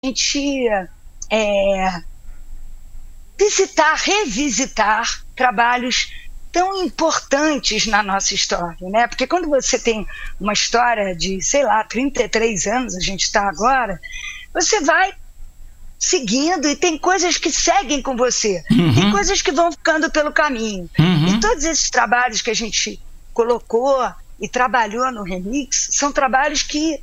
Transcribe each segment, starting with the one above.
gente revisitar trabalhos tão importantes na nossa história, né? Porque quando você tem uma história de, 33 anos, a gente está agora, você vai seguindo e tem coisas que seguem com você, tem coisas que vão ficando pelo caminho. E todos esses trabalhos que a gente colocou e trabalhou no Remix são trabalhos que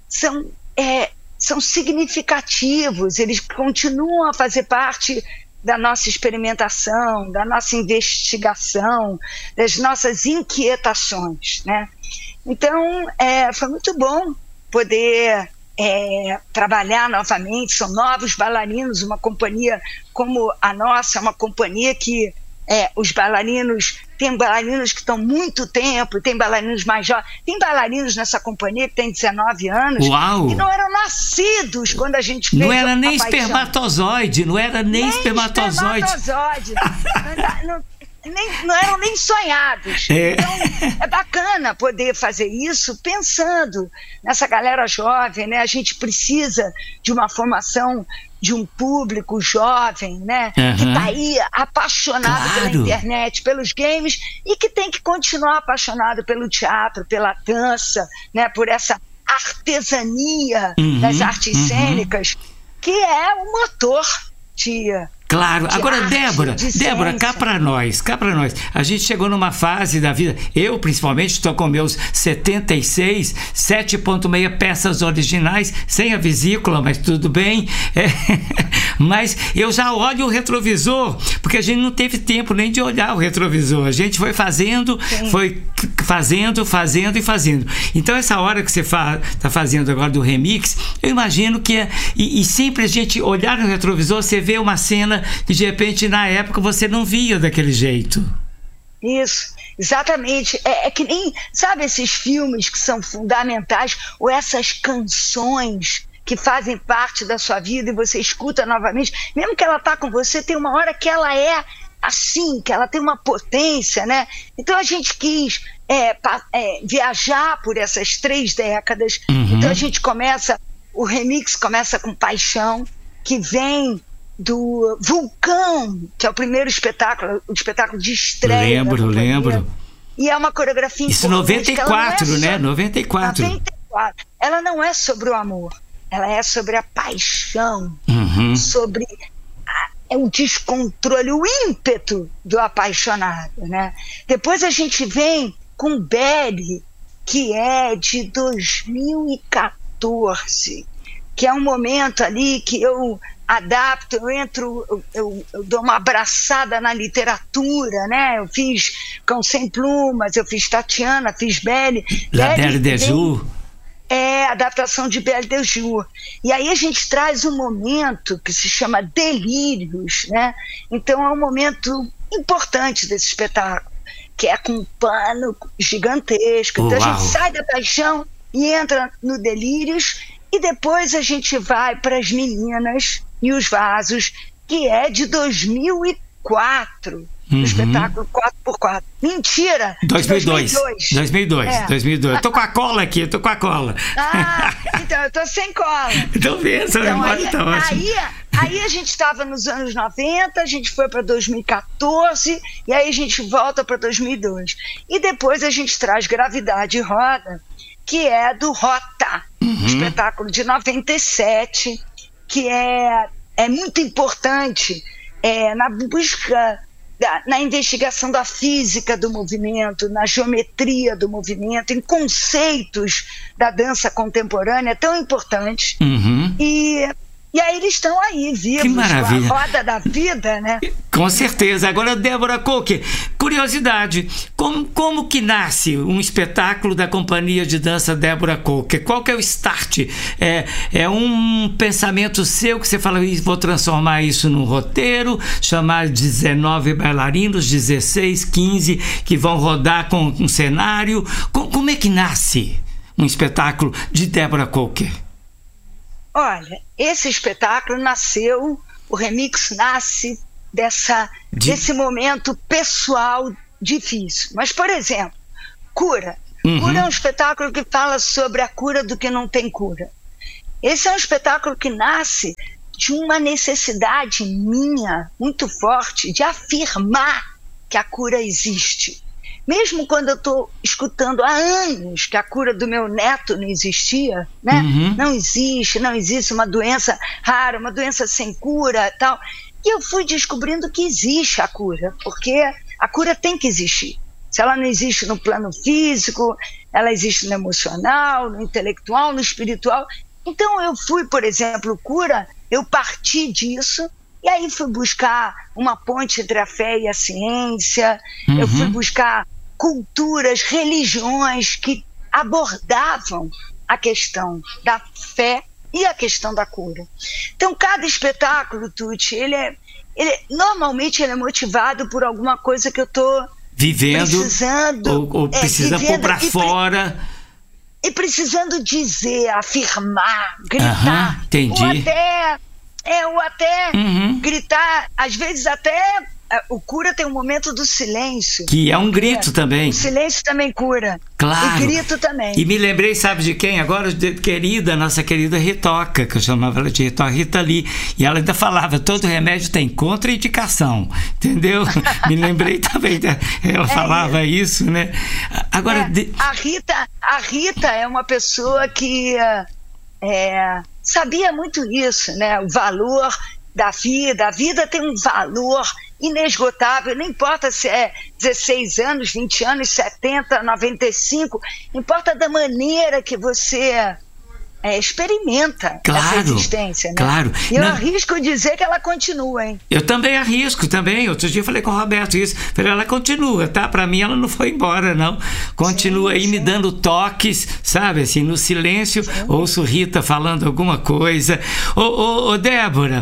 são significativos, eles continuam a fazer parte da nossa experimentação, da nossa investigação, das nossas inquietações, né? Então, foi muito bom poder trabalhar novamente, são novos bailarinos, uma companhia como a nossa, uma companhia que os bailarinos, tem bailarinos que estão muito tempo, tem bailarinos mais jovens, tem bailarinos nessa companhia que tem 19 anos, Uau. que não eram nascidos quando a gente fez. Não era nem espermatozoide, não era nem espermatozoide. Não eram nem sonhados. Então, é bacana poder fazer isso pensando nessa galera jovem, né? A gente precisa de uma formação de um público jovem, né? Que está aí apaixonado pela internet, pelos games, e que tem que continuar apaixonado pelo teatro, pela dança, né? Por essa artesania das artes cênicas, que é o motor de... Claro. Agora, Débora, cá pra nós. A gente chegou numa fase da vida, eu principalmente estou com meus 76, 7,6 peças originais, sem a vesícula, mas tudo bem. Mas eu já olho o retrovisor, porque a gente não teve tempo nem de olhar o retrovisor. A gente foi fazendo, fazendo. Então, essa hora que você está fazendo agora do Remix, eu imagino que e sempre a gente olhar no retrovisor, você vê uma cena que de repente na época você não via daquele jeito. Isso, exatamente. É que nem, sabe, esses filmes que são fundamentais, ou essas canções que fazem parte da sua vida e você escuta novamente, mesmo que ela tá com você, tem uma hora que ela é assim, que ela tem uma potência, né? Então a gente quis viajar por essas 3 décadas. Então a gente o Remix começa com Paixão, que vem do Vulcão, que é o primeiro espetáculo, o espetáculo de estreia. Lembro. E é uma coreografia isso em 94, né? 94. Ela não é sobre o amor, ela é sobre a paixão, sobre o descontrole, o ímpeto do apaixonado, né? Depois a gente vem com Belle, que é de 2014, que é um momento ali que eu adapto, eu dou uma abraçada na literatura, né? Eu fiz Cão Sem Plumas, eu fiz Tatiana, fiz Belle. La Belle de Jour. Adaptação de Belle de Jour. E aí a gente traz um momento que se chama Delírios, né? Então é um momento importante desse espetáculo, que é com um pano gigantesco. Então a gente sai da paixão e entra no Delírios, e depois a gente vai para As Meninas e os Vasos, que é de 2004, o espetáculo 4x4. Mentira! 2002. Tô com a cola aqui, então eu tô sem cola. Então vê, essa memória tá ótima. Aí a gente estava nos anos 90, a gente foi para 2014, e aí a gente volta para 2002. E depois a gente traz Gravidade e Roda, que é do Rota, espetáculo de 97, que é muito importante na busca, na investigação da física do movimento, na geometria do movimento, em conceitos da dança contemporânea tão importantes. E aí eles estão aí, vivos, que maravilha. Com a roda da vida, né? Com certeza. Agora, Débora Coque, curiosidade, como que nasce um espetáculo da Companhia de Dança Débora Coque? Qual que é o start? É um pensamento seu que você fala, vou transformar isso num roteiro, chamar 19 bailarinos, 16, 15, que vão rodar com um cenário. Como é que nasce um espetáculo de Débora Coque? Olha, esse espetáculo nasceu, o Remix nasce desse momento pessoal difícil. Mas, por exemplo, Cura. Cura é um espetáculo que fala sobre a cura do que não tem cura. Esse é um espetáculo que nasce de uma necessidade minha, muito forte, de afirmar que a cura existe. Mesmo quando eu estou escutando há anos que a cura do meu neto não existia, né? Não existe uma doença rara, uma doença sem cura e tal. E eu fui descobrindo que existe a cura, porque a cura tem que existir. Se ela não existe no plano físico, ela existe no emocional, no intelectual, no espiritual. Então eu fui, por exemplo, eu parti disso. E aí fui buscar uma ponte entre a fé e a ciência, eu fui buscar culturas, religiões que abordavam a questão da fé e a questão da cura. Então, cada espetáculo, Tuti, normalmente ele é motivado por alguma coisa que eu estou precisando. Ou precisa pôr para fora. E precisando dizer, afirmar, gritar. Entendi. Ou até gritar, às vezes até o cura tem um momento do silêncio. Que é um grito também. O silêncio também cura. Claro. E grito também. E me lembrei, sabe de quem? Agora, nossa querida Ritoca, que eu chamava ela de Rita Lee. E ela ainda falava, todo remédio tem contraindicação. Entendeu? Me lembrei também. Ela falava isso, né? Agora... A Rita é uma pessoa que sabia muito isso, né? O valor da vida. A vida tem um valor inesgotável, não importa se é 16 anos, 20 anos, 70, 95, importa da maneira que você experimenta essa existência, né? Claro. E eu arrisco dizer que ela continua, hein? Eu também arrisco, também. Outro dia eu falei com o Roberto isso. Falei, ela continua, tá? Pra mim ela não foi embora, não. Continua aí me dando toques, sabe? Assim, no silêncio, ouço Rita falando alguma coisa. Ô, Débora,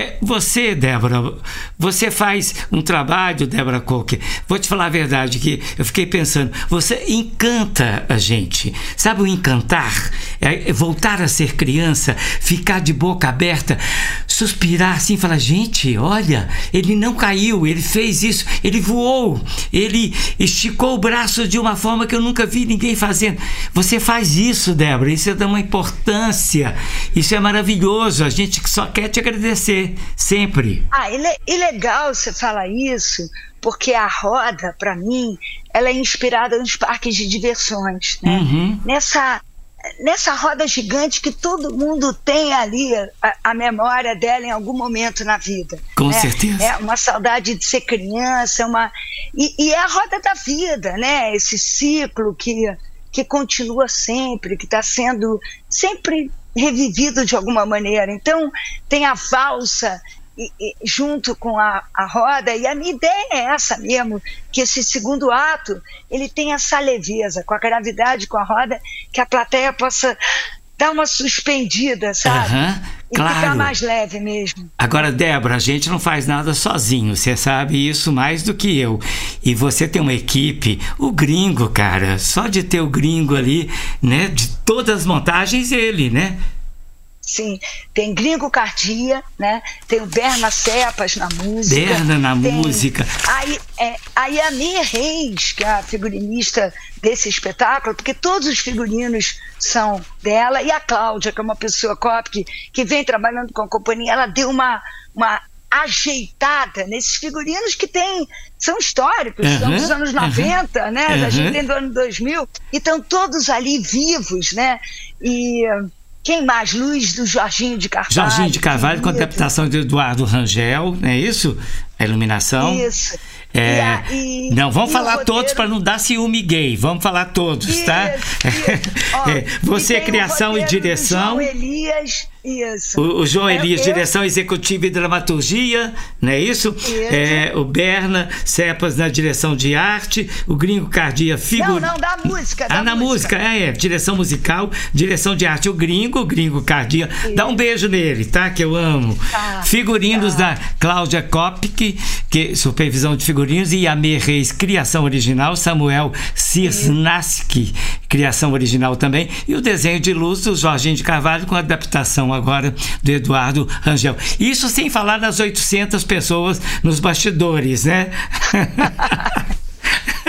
você faz um trabalho, Débora Coker. Vou te falar a verdade, que eu fiquei pensando, você encanta a gente. Sabe o encantar? Voltar a ser criança, ficar de boca aberta, suspirar assim, falar, gente, olha, ele não caiu, ele fez isso, ele voou, ele esticou o braço de uma forma que eu nunca vi ninguém fazendo. Você faz isso, Débora, isso é de uma importância, isso é maravilhoso, a gente só quer te agradecer, sempre. E legal você falar isso, porque a roda, para mim, ela é inspirada nos parques de diversões, né? Nessa roda gigante que todo mundo tem ali a memória dela em algum momento na vida. Com certeza. É uma saudade de ser criança, e é a roda da vida, né? Esse ciclo que continua sempre, que está sendo sempre revivido de alguma maneira. Então, tem a valsa junto com a roda, e a minha ideia é essa mesmo, que esse segundo ato ele tem essa leveza, com a gravidade, com a roda, que a plateia possa dar uma suspendida, sabe? E ficar mais leve mesmo. Agora, Débora, a gente não faz nada sozinho, você sabe isso mais do que eu. E você tem uma equipe, o Gringo, cara, só de ter o Gringo ali, né, de todas as montagens, ele, né? Sim, tem Gringo Cardia, né? Tem o Berna Cepas na música. Música. Aí a Mir Reis, que é a figurinista desse espetáculo, porque todos os figurinos são dela, e a Cláudia, que é uma pessoa que vem trabalhando com a companhia, ela deu uma ajeitada nesses figurinos que são históricos, são dos anos 90, né? A gente tem do ano 2000, e estão todos ali vivos, né? E... quem mais? Luiz do Jorginho de Carvalho. Jorginho de Carvalho, com a adaptação de Eduardo Rangel, não é isso? A iluminação. Isso. Não, vamos falar todos para não dar ciúme gay. Vamos falar todos, tá? Você, criação e direção. João Elias, isso. O João Elias, direção executiva e dramaturgia, não é isso? O Berna Cepas na direção de arte, o Gringo Cardia Não, da música. Na música, direção musical, direção de arte, o Gringo Cardia. Dá um beijo nele, tá? Que eu amo. Figurinos da Cláudia Kopke, que supervisão de figurinos, e a Mir Reis, criação original, Samuel Cisnaski, criação original também, e o desenho de luz do Jorginho de Carvalho, com adaptação agora do Eduardo Rangel. Isso sem falar das 800 pessoas nos bastidores, né?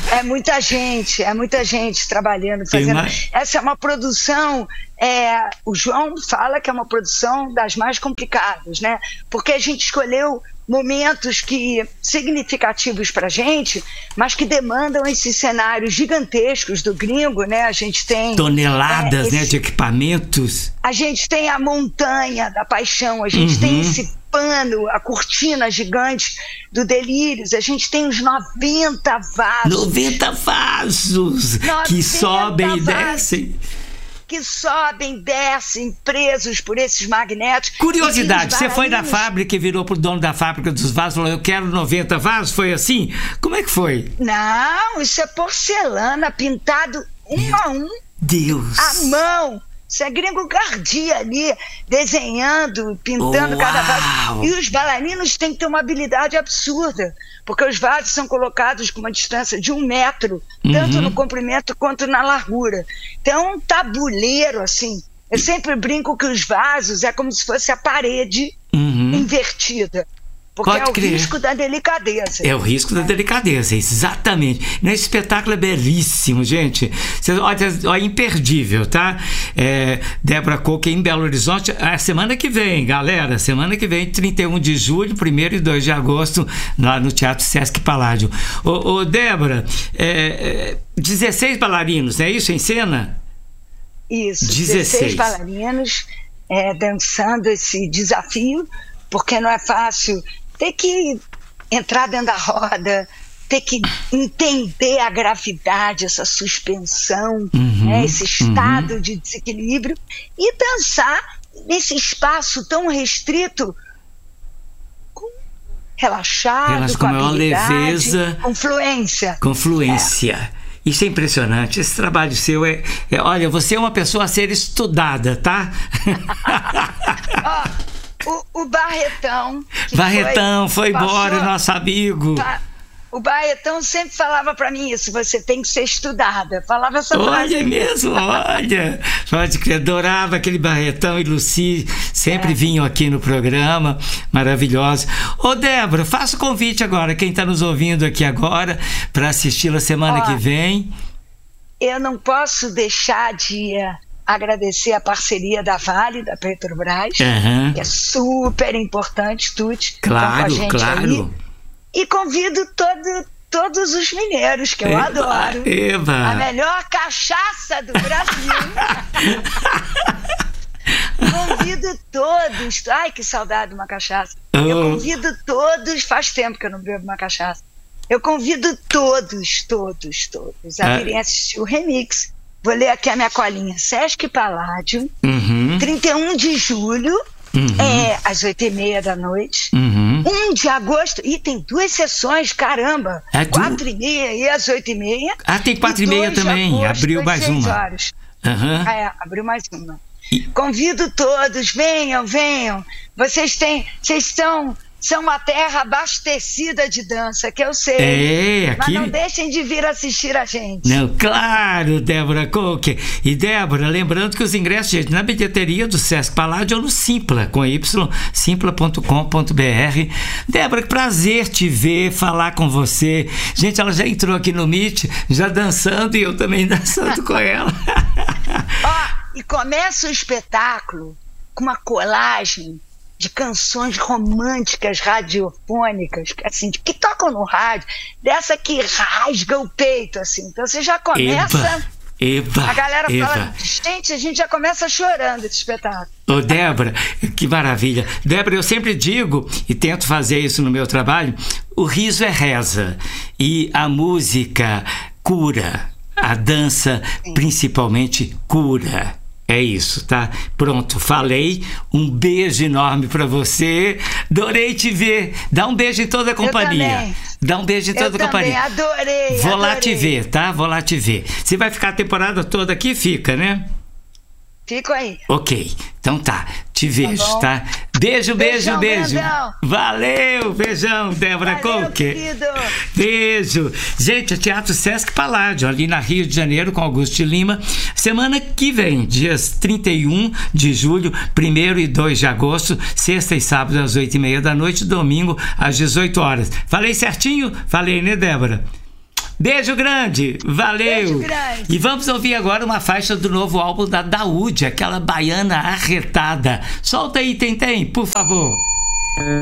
É muita gente trabalhando, fazendo. Essa é uma produção, o João fala que é uma produção das mais complicadas, né? Porque a gente escolheu momentos significativos para a gente, mas que demandam esses cenários gigantescos do gringo, né? A gente tem toneladas, né, de equipamentos. A gente tem a montanha da paixão, a gente tem esse pano, a cortina gigante do Delírios, a gente tem os 90 vasos. 90 vasos que sobem e descem. Que sobem, descem, presos por esses magnetos. Curiosidade, você foi da fábrica e virou pro dono da fábrica dos vasos e falou, eu quero 90 vasos? Foi assim? Como é que foi? Não, isso é porcelana, pintado um a um. Deus! À mão. Isso é Gringo Gardia ali, desenhando, pintando cada vaso. E os bailarinos têm que ter uma habilidade absurda, porque os vasos são colocados com uma distância de 1 metro, tanto no comprimento quanto na largura. Então, um tabuleiro, assim. Eu sempre brinco que os vasos é como se fosse a parede invertida. Porque Pode crer. Risco da delicadeza. É o risco da delicadeza, exatamente. Esse espetáculo é belíssimo, gente. Olha, imperdível, tá? Débora Coque em Belo Horizonte, a semana que vem, galera. Semana que vem, 31 de julho, 1º e 2 de agosto, lá no Teatro Sesc Paládio. Ô Débora, 16 bailarinos, é isso em cena? Isso, 16 bailarinos dançando esse desafio, porque não é fácil. Ter que entrar dentro da roda, ter que entender a gravidade, essa suspensão, esse estado de desequilíbrio, e dançar nesse espaço tão restrito, relaxado, com maior leveza, com fluência. Isso é impressionante. Esse trabalho seu olha, você é uma pessoa a ser estudada, tá? O Barretão. Foi embora, nosso amigo. O Barretão sempre falava para mim isso, você tem que ser estudada. Falava essa frase. Olha mesmo, olha. Pode crer, adorava aquele Barretão e Lucy, sempre vinham aqui no programa, maravilhosa. Ô Débora, faça o convite agora, quem está nos ouvindo aqui agora, para assisti-la semana que vem. Eu não posso deixar de agradecer a parceria da Vale, da Petrobras, que é super importante, Tuti. Claro, claro. Aí. E convido todos os mineiros, que eu adoro. A melhor cachaça do Brasil. Convido todos. Ai, que saudade de uma cachaça. Eu convido todos. Faz tempo que eu não bebo uma cachaça. Eu convido todos a virem assistir o remix. Vou ler aqui a minha colinha. Sesc Paládio, 31 de julho, às 8h30 da noite. 1 de agosto. E tem 2 sessões, caramba. 4h30 e às 8h30. Tem 4h30 também. Abriu mais uma. Horas. Abriu mais uma. Convido todos, venham. Vocês são uma terra abastecida de dança, que eu sei. Aqui... Mas não deixem de vir assistir a gente. Não, claro, Débora Coque. E Débora, lembrando que os ingressos, gente, na bilheteria do Sesc Paládio ou no Simpla, com Y, simpla.com.br. Débora, que prazer te ver, falar com você. Gente, ela já entrou aqui no Meet, já dançando, e eu também dançando com ela. E começa o espetáculo com uma colagem de canções românticas radiofônicas, assim, que tocam no rádio, dessa que rasga o peito, assim. Então você já começa... A galera fala, gente, a gente já começa chorando esse espetáculo. Ô Débora, que maravilha. Débora, eu sempre digo, e tento fazer isso no meu trabalho, o riso é reza, e a música cura, a dança principalmente cura. É isso, tá? Pronto, falei. Um beijo enorme pra você. Adorei te ver. Dá um beijo em toda a companhia. Dá um beijo em toda a companhia. Adorei. Vou lá te ver, tá? Vou lá te ver. Você vai ficar a temporada toda aqui? Fica, né? Fico aí. Ok, então tá. Te vejo, tá? Beijo. Beijão. Valeu, beijão, Débora Coque. Beijo. Gente, é Teatro Sesc Paládio, ali na Rio de Janeiro, com Augusto de Lima. Semana que vem, dias 31 de julho, 1º e 2 de agosto, sexta e sábado às 8h30 da noite, domingo às 18 horas. Falei certinho? Falei, né, Débora? Beijo grande, valeu. Beijo grande. E vamos ouvir agora uma faixa do novo álbum da Daúde, aquela baiana arretada. Solta aí, Tentem, por favor.